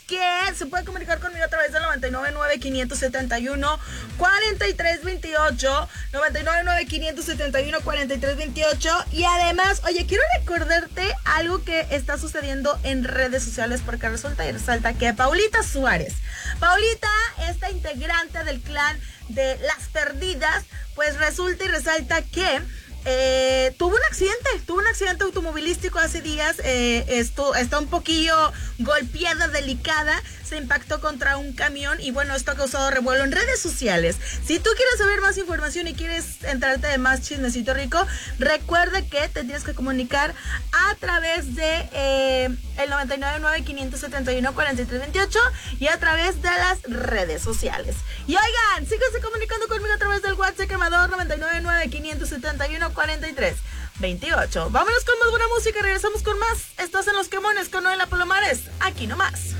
que se puede comunicar conmigo a través del 999-571-4328, 999-571-4328. Y además, oye, quiero recordarte algo que está sucediendo en redes sociales, porque resulta y resalta que Paulita Suárez, esta integrante del clan de Las Perdidas, pues resulta y resalta que tuvo un accidente automovilístico hace días. Está un poquillo golpeada, delicada, se impactó contra un camión y bueno, esto ha causado revuelo en redes sociales. Si tú quieres saber más información y quieres enterarte de más chismecito rico, recuerda que te tienes que comunicar a través de el 999-571-4328 y a través de las redes sociales. Y oigan, síganse comunicando conmigo a través del WhatsApp quemador 999-571-4328. Vámonos con más buena música, regresamos con más. Estás en Los Quemones con Noela Palomares, aquí nomás.